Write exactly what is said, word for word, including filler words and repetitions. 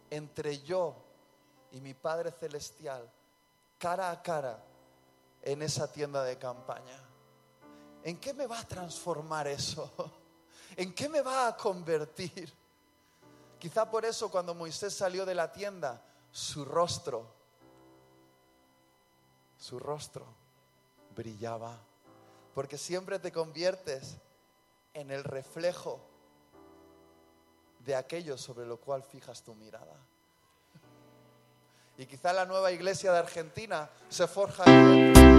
entre yo y mi Padre Celestial, cara a cara, en esa tienda de campaña? ¿En qué me va a transformar eso? ¿En qué me va a convertir? Quizá por eso cuando Moisés salió de la tienda, su rostro, su rostro brillaba. Porque siempre te conviertes en el reflejo de aquello sobre lo cual fijas tu mirada. Y quizá la nueva iglesia de Argentina se forja en